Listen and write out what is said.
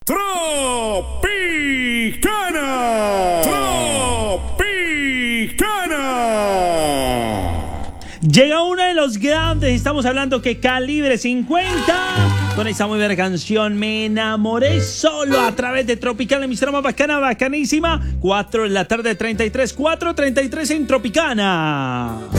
Tropicana. Llega uno de los grandes, estamos hablando que Calibre 50, con esa muy buena canción, Me enamoré solo, a través de Tropicana, emisora más bacana, bacanísima, 4 de la tarde, 4:33 en Tropicana.